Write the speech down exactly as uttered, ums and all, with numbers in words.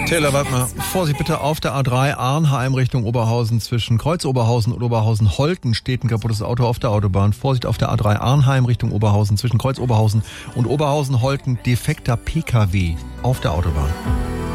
Taylor, warte mal. Vorsicht bitte, auf der A drei Arnheim Richtung Oberhausen zwischen Kreuz Oberhausen und Oberhausen-Holten steht ein kaputtes Auto auf der Autobahn. Vorsicht auf der A drei Arnheim Richtung Oberhausen zwischen Kreuz Oberhausen und Oberhausen-Holten defekter P K W auf der Autobahn.